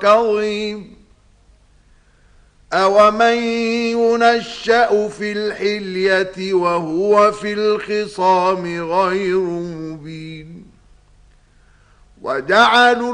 كظيم أومن ينشأ في الحلية وهو في الخصام غير مبين وجعلوا